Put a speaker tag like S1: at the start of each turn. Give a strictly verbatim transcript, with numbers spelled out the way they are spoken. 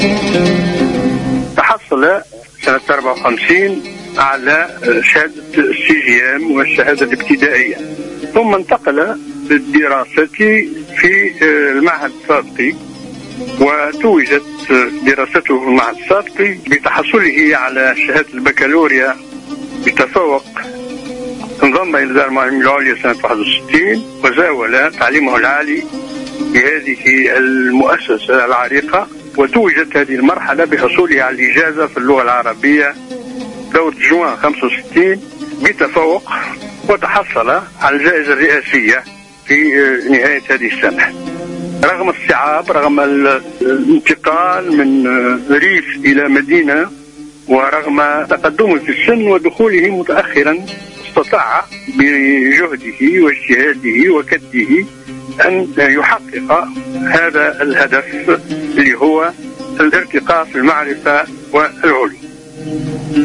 S1: تحصل سنة أربعة وخمسين على شهادة السي جي ام والشهادة الابتدائية، ثم انتقل للدراسة في المعهد السابقي، وتوجت دراسته في المعهد السابقي بتحصله على شهادة البكالوريا بتفوق. انضم إلى دار المعلومات العليا سنة واحد وستين وزاول تعليمه العالي بهذه المؤسسة العريقة، وتوجت هذه المرحلة بحصوله على الإجازة في اللغة العربية دورة جوان خمسة وستين بتفوق، وتحصل على الجائزة الرئاسية في نهاية هذه السنة. رغم الصعاب، رغم الانتقال من ريف إلى مدينة، ورغم تقدمه في السن ودخوله متأخرا، استطاع بجهده واجتهاده وكده أن يحقق هذا الهدف اللي هو الارتقاء في المعرفة والعلوم.